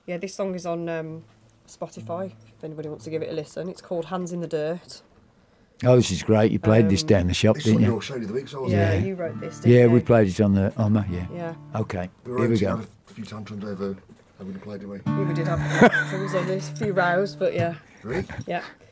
Yeah, this song is on Spotify, if anybody wants to give it a listen. It's called Hands in the Dirt. Oh, this is great. You played this down the shop, It's didn't on you? your show of the week, so Yeah, Yeah. you wrote this, didn't Yeah, you? we played it on the Hummer, yeah. Yeah. Okay, we were here we able to go. have a few tantrums over having to play, didn't we? We did have tantrums on this, a few rows, but yeah. Really? Yeah.